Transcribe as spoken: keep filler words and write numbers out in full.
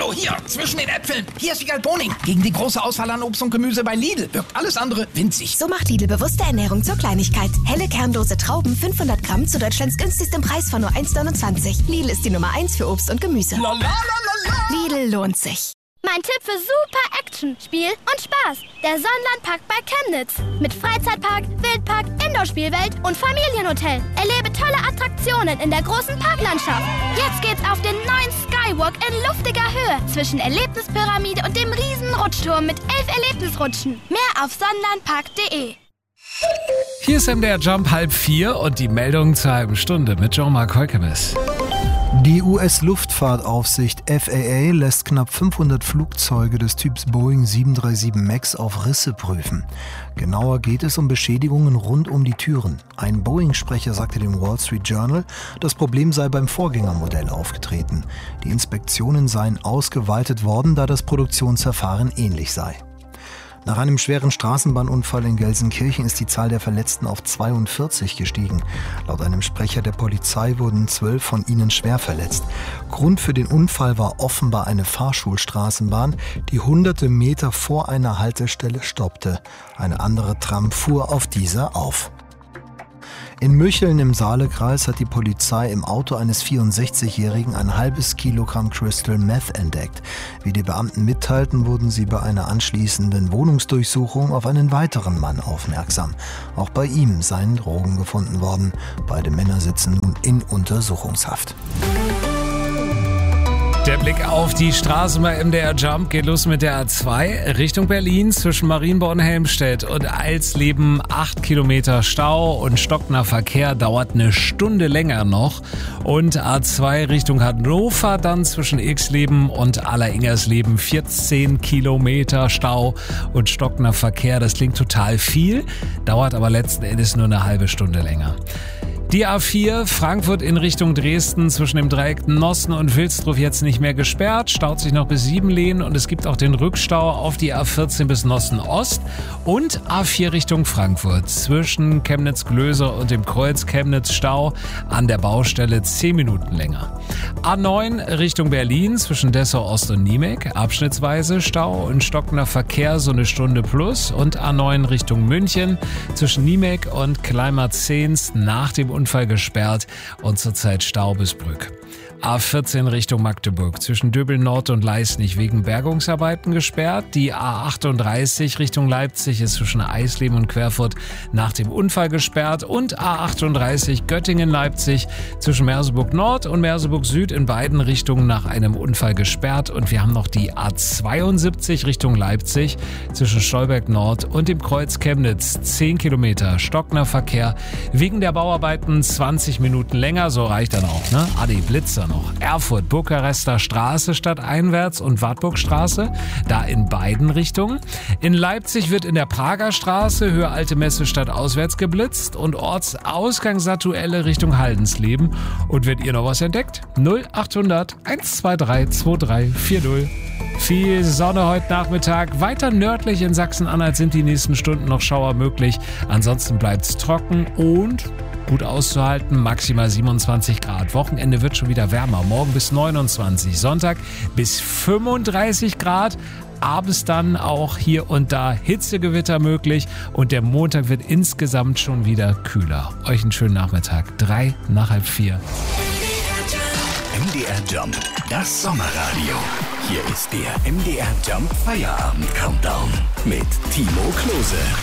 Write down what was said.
Hallo, hier, zwischen den Äpfeln. Hier ist Wiegald Boning. Gegen die große Auswahl an Obst und Gemüse bei Lidl wirkt alles andere winzig. So macht Lidl bewusste Ernährung zur Kleinigkeit. Helle kernlose Trauben, fünfhundert Gramm zu Deutschlands günstigstem Preis von nur eins neunundzwanzig. Lidl ist die Nummer eins für Obst und Gemüse. La, la, la, la, la. Lidl lohnt sich. Mein Tipp für super Action, Spiel und Spaß. Der Sonnenlandpark bei Chemnitz. Mit Freizeitpark, Wildpark, Indoor-Spielwelt und Familienhotel. Erlebe tolle Attraktionen in der großen Parklandschaft. Jetzt geht's auf den neuen Skywalk in luftiger Höhe zwischen Erlebnispyramide und dem riesen Rutschturm mit elf Erlebnisrutschen. Mehr auf sonnenlandpark punkt de. Hier ist M D R Jump halb vier und die Meldung zur halben Stunde mit Jean-Marc Heukemes. Die U S-Luftfahrtaufsicht F A A lässt knapp fünfhundert Flugzeuge des Typs Boeing sieben drei sieben Max auf Risse prüfen. Genauer geht es um Beschädigungen rund um die Türen. Ein Boeing-Sprecher sagte dem Wall Street Journal, das Problem sei beim Vorgängermodell aufgetreten. Die Inspektionen seien ausgeweitet worden, da das Produktionsverfahren ähnlich sei. Nach einem schweren Straßenbahnunfall in Gelsenkirchen ist die Zahl der Verletzten auf zweiundvierzig gestiegen. Laut einem Sprecher der Polizei wurden zwölf von ihnen schwer verletzt. Grund für den Unfall war offenbar eine Fahrschulstraßenbahn, die hunderte Meter vor einer Haltestelle stoppte. Eine andere Tram fuhr auf dieser auf. In Mücheln im Saalekreis hat die Polizei im Auto eines vierundsechzigjährigen ein halbes Kilogramm Crystal Meth entdeckt. Wie die Beamten mitteilten, wurden sie bei einer anschließenden Wohnungsdurchsuchung auf einen weiteren Mann aufmerksam. Auch bei ihm seien Drogen gefunden worden. Beide Männer sitzen nun in Untersuchungshaft. Der Blick auf die Straße bei M D R Jump geht los mit der A zwei Richtung Berlin zwischen Marienborn, Helmstedt und Alsleben. Acht Kilometer Stau und stockender Verkehr, dauert eine Stunde länger noch. Und A zwei Richtung Hannover dann zwischen Ilksleben und Alleringsersleben. vierzehn Kilometer Stau und stockender Verkehr. Das klingt total viel, dauert aber letzten Endes nur eine halbe Stunde länger. Die A vier Frankfurt in Richtung Dresden zwischen dem Dreieck Nossen und Wilsdruff jetzt nicht mehr gesperrt, staut sich noch bis Siebenlehn und es gibt auch den Rückstau auf die A vierzehn bis Nossen Ost und A vier Richtung Frankfurt zwischen Chemnitz-Glöser und dem Kreuz Chemnitz Stau an der Baustelle zehn Minuten länger. A neun Richtung Berlin zwischen Dessau Ost und Niemek, abschnittsweise Stau und stockender Verkehr so eine Stunde plus und A neun Richtung München zwischen Niemek und Kleinmarzens nach dem Unfall gesperrt und zurzeit Stau bis Brück. A vierzehn Richtung Magdeburg zwischen Döbeln Nord und Leisnig wegen Bergungsarbeiten gesperrt. Die A achtunddreißig Richtung Leipzig ist zwischen Eisleben und Querfurt nach dem Unfall gesperrt und A achtunddreißig Göttingen-Leipzig zwischen Merseburg Nord und Merseburg Süd in beiden Richtungen nach einem Unfall gesperrt. Und wir haben noch die A zweiundsiebzig Richtung Leipzig zwischen Stolberg Nord und dem Kreuz Chemnitz. zehn Kilometer stockender Verkehr wegen der Bauarbeiten, zwanzig Minuten länger, so reicht dann auch, ne? Adi Blitzer noch. Erfurt, Bukarester Straße stadteinwärts und Wartburgstraße, da in beiden Richtungen. In Leipzig wird in der Prager Straße Höhe Alte Messe stadtauswärts geblitzt und Ortsausgangsatuelle Richtung Haldensleben. Und wird ihr noch was entdeckt? null achthundert eins zwei drei zwei drei vier null. Viel Sonne heute Nachmittag. Weiter nördlich in Sachsen-Anhalt sind die nächsten Stunden noch Schauer möglich. Ansonsten bleibt's trocken und gut auszuhalten, maximal siebenundzwanzig Grad. Wochenende wird schon wieder wärmer, morgen bis neunundzwanzig, Sonntag bis fünfunddreißig Grad. Abends dann auch hier und da Hitzegewitter möglich und der Montag wird insgesamt schon wieder kühler. Euch einen schönen Nachmittag, drei nach halb vier. M D R Jump, das Sommerradio. Hier ist der M D R Jump Feierabend Countdown mit Timo Klose.